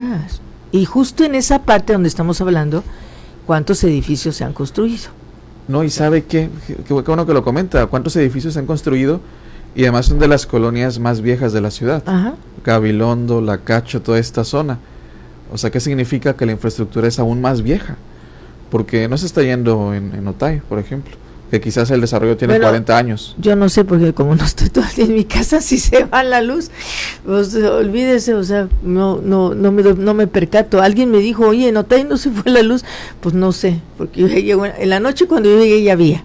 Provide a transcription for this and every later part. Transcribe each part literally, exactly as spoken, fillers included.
veras. Y justo en esa parte donde estamos hablando, ¿cuántos edificios se han construido? No, y ¿sabe qué? Qué bueno que lo comenta. ¿Cuántos edificios se han construido? Y además son de las colonias más viejas de la ciudad. Ajá. Gabilondo, La Cacho, toda esta zona. O sea, ¿qué significa? Que la infraestructura es aún más vieja. Porque no se está yendo en, en Otay, por ejemplo. Que quizás el desarrollo tiene bueno, cuarenta años. Yo no sé, porque como no estoy todo el día en mi casa, si se va la luz, pues olvídese, o sea, no no no me no me percato. Alguien me dijo, oye, en Otay no se fue la luz. Pues no sé, porque yo llegué, en la noche cuando yo llegué ya había.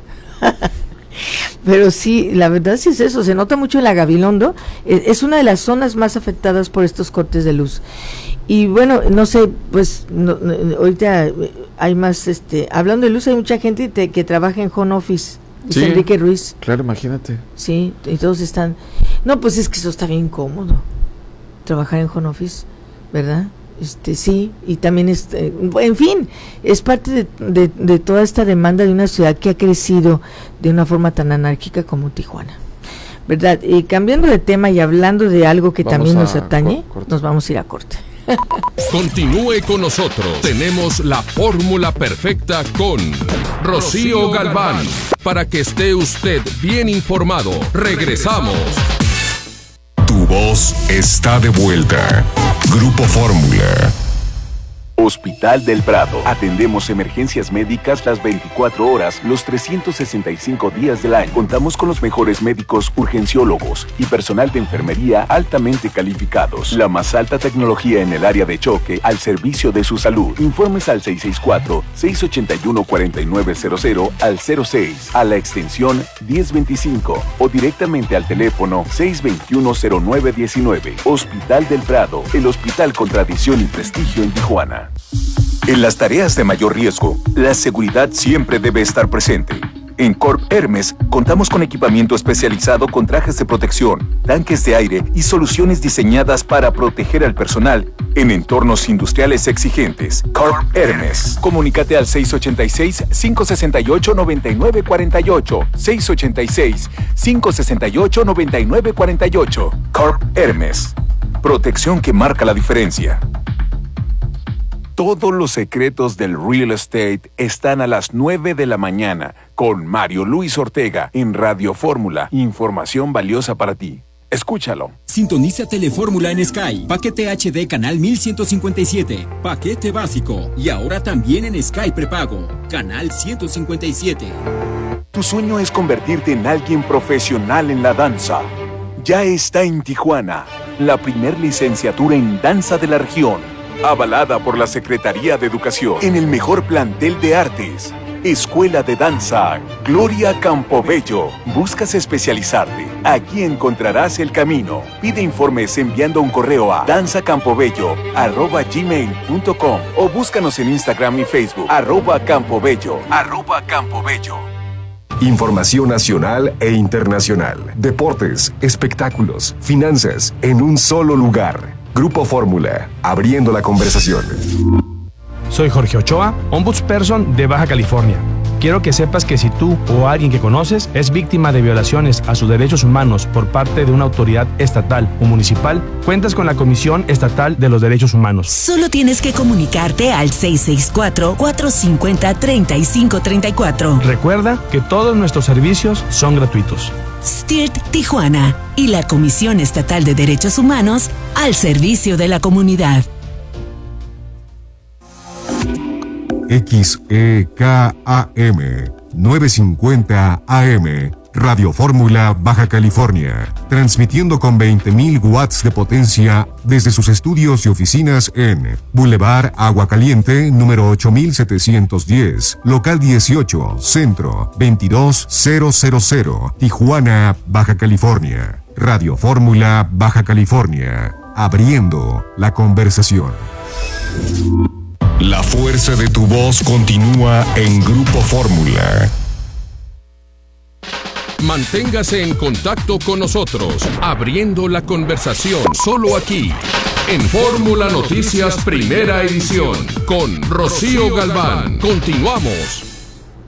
Pero sí, la verdad sí es eso, se nota mucho en la Gabilondo, es una de las zonas más afectadas por estos cortes de luz. Y bueno, no sé, pues no, no, ahorita hay más, este, hablando de luz, hay mucha gente te, que trabaja en home office, dice sí, Enrique Ruiz. Claro, imagínate. Sí, y todos están, no, pues es que eso está bien cómodo, trabajar en home office, ¿verdad? Este sí, y también es, eh, en fin, es parte de, de, de toda esta demanda de una ciudad que ha crecido de una forma tan anárquica como Tijuana, ¿verdad? Y cambiando de tema y hablando de algo que vamos también nos atañe, cor- nos vamos a ir a corte. Continúe con nosotros, tenemos la fórmula perfecta con Rocío Galván, para que esté usted bien informado. Regresamos. Tu voz está de vuelta. Grupo Fórmula. Hospital del Prado. Atendemos emergencias médicas las veinticuatro horas, los trescientos sesenta y cinco días del año. Contamos con los mejores médicos urgenciólogos y personal de enfermería altamente calificados. La más alta tecnología en el área de choque al servicio de su salud. Informes al seis seis cuatro, seis ocho uno, cuatro nueve cero cero al cero seis, a la extensión diez veinticinco o directamente al teléfono seis dos uno, cero nueve uno nueve. Hospital del Prado, el hospital con tradición y prestigio en Tijuana. En las tareas de mayor riesgo, la seguridad siempre debe estar presente. En Corp Hermes contamos con equipamiento especializado con trajes de protección, tanques de aire y soluciones diseñadas para proteger al personal en entornos industriales exigentes. Corp Hermes. Comunícate al seis ocho seis, cinco seis ocho, nueve nueve cuatro ocho, seis ocho seis, cinco seis ocho, nueve nueve cuatro ocho. Corp Hermes. Protección que marca la diferencia. Todos los secretos del real estate están a las nueve de la mañana con Mario Luis Ortega en Radio Fórmula. Información valiosa para ti. Escúchalo. Sintoniza Telefórmula en Sky. Paquete H D canal mil ciento cincuenta y siete. Paquete básico. Y ahora también en Sky prepago. Canal ciento cincuenta y siete. Tu sueño es convertirte en alguien profesional en la danza. Ya está en Tijuana la primer licenciatura en danza de la región. Avalada por la Secretaría de Educación, en el mejor plantel de artes, Escuela de Danza Gloria Campobello. ¿Buscas especializarte? Aquí encontrarás el camino. Pide informes enviando un correo a danzacampobello arroba gmail punto com o búscanos en Instagram y Facebook arroba campobello arroba campobello. Información nacional e internacional, deportes, espectáculos, finanzas, en un solo lugar. Grupo Fórmula, abriendo la conversación. Soy Jorge Ochoa, Ombudsperson de Baja California. Quiero que sepas que si tú o alguien que conoces es víctima de violaciones a sus derechos humanos por parte de una autoridad estatal o municipal, cuentas con la Comisión Estatal de los Derechos Humanos. Solo tienes que comunicarte al seis seis cuatro, cuatro cinco cero, tres cinco tres cuatro. Recuerda que todos nuestros servicios son gratuitos. S T I R T Tijuana y la Comisión Estatal de Derechos Humanos al servicio de la comunidad. X E K A M novecientos cincuenta A M Radio Fórmula Baja California, transmitiendo con veinte mil watts de potencia desde sus estudios y oficinas en Boulevard Agua Caliente, número ocho mil setecientos diez, local dieciocho, centro, veintidós mil, Tijuana, Baja California. Radio Fórmula Baja California, abriendo la conversación. La fuerza de tu voz continúa en Grupo Fórmula. Manténgase en contacto con nosotros, abriendo la conversación solo aquí, en Fórmula Noticias Primera Edición, con Rocío Galván. Continuamos.